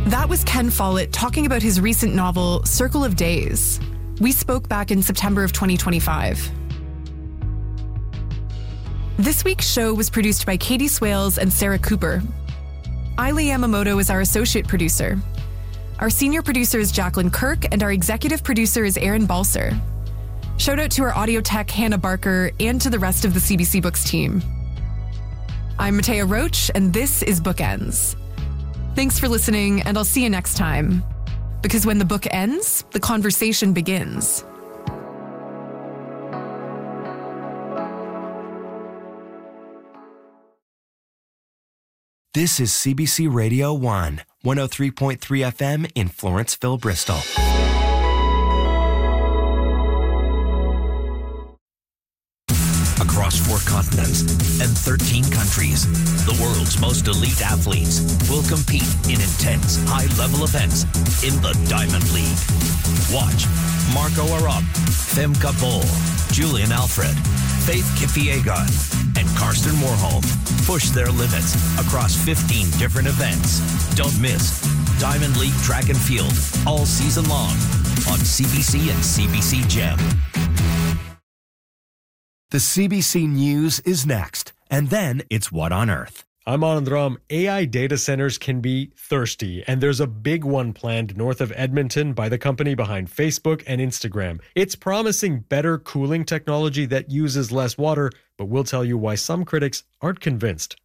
That was Ken Follett talking about his recent novel, Circle of Days. We spoke back in September of 2025. This week's show was produced by Katie Swales and Sarah Cooper. Ailey Yamamoto is our associate producer. Our senior producer is Jacqueline Kirk, and our executive producer is Aaron Balser. Shout out to our audio tech, Hannah Barker, and to the rest of the CBC Books team. I'm Matea Roach, and this is Bookends. Thanks for listening, and I'll see you next time. Because when the book ends, the conversation begins. This is CBC Radio 1, 103.3 FM in Florenceville, Bristol. Across 4 continents and 13 countries, the world's most elite athletes will compete in intense, high-level events in the Diamond League. Watch Marco Arop, Femke Bol, Julian Alfred, Faith Kipyegon, and Karsten Warholm push their limits across 15 different events. Don't miss Diamond League Track and Field all season long on CBC and CBC Gem. The CBC News is next, and then it's What on Earth. I'm Anand Ram. AI data centers can be thirsty, and there's a big one planned north of Edmonton by the company behind Facebook and Instagram. It's promising better cooling technology that uses less water, but we'll tell you why some critics aren't convinced.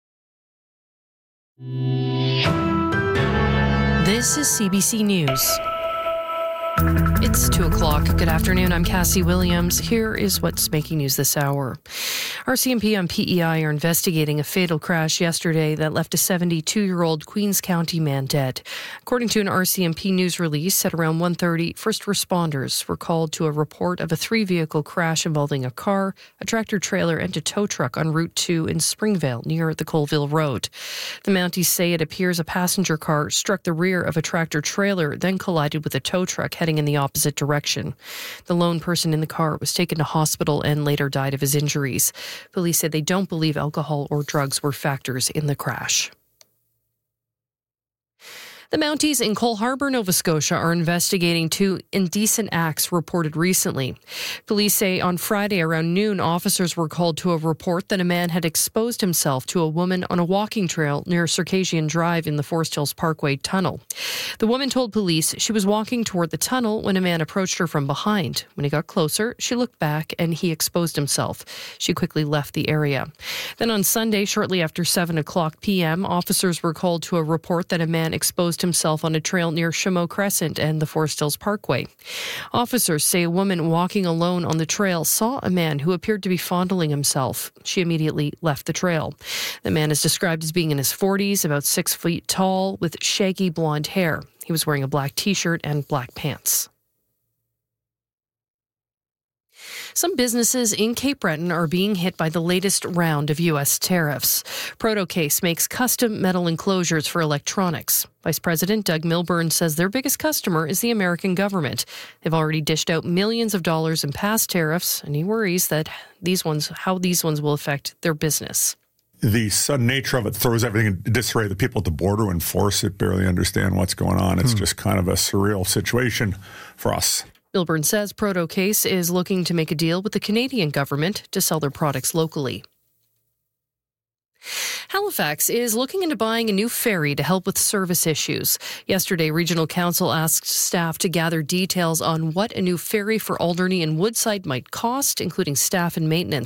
This is CBC News. It's 2 o'clock. Good afternoon. I'm Cassie Williams. Here is what's making news this hour. RCMP and PEI are investigating a fatal crash yesterday that left a 72-year-old Queens County man dead. According to an RCMP news release, at around 1:30, first responders were called to a report of a 3-vehicle crash involving a car, a tractor-trailer, and a tow truck on Route 2 in Springvale near the Colville Road. The Mounties say it appears a passenger car struck the rear of a tractor-trailer, then collided with a tow truck heading in the opposite direction. The lone person in the car was taken to hospital and later died of his injuries. Police said they don't believe alcohol or drugs were factors in the crash. The Mounties in Cole Harbour, Nova Scotia are investigating 2 indecent acts reported recently. Police say on Friday around noon, officers were called to a report that a man had exposed himself to a woman on a walking trail near Circassian Drive in the Forest Hills Parkway tunnel. The woman told police she was walking toward the tunnel when a man approached her from behind. When he got closer, she looked back and he exposed himself. She quickly left the area. Then on Sunday, shortly after 7 o'clock p.m., officers were called to a report that a man exposed himself on a trail near Chameau Crescent and the Forest Hills Parkway. Officers say a woman walking alone on the trail saw a man who appeared to be fondling himself. She immediately left the trail. The man is described as being in his 40s, about 6 feet tall, with shaggy blonde hair. He was wearing a black t-shirt and black pants. Some businesses in Cape Breton are being hit by the latest round of U.S. tariffs. Protocase makes custom metal enclosures for electronics. Vice President Doug Milburn says their biggest customer is the American government. They've already dished out millions of dollars in past tariffs, and he worries that how these ones will affect their business. The sudden nature of it throws everything in disarray. The people at the border who enforce it barely understand what's going on. It's just kind of a surreal situation for us. Milburn says Protocase is looking to make a deal with the Canadian government to sell their products locally. Halifax is looking into buying a new ferry to help with service issues. Yesterday, Regional Council asked staff to gather details on what a new ferry for Alderney and Woodside might cost, including staff and maintenance.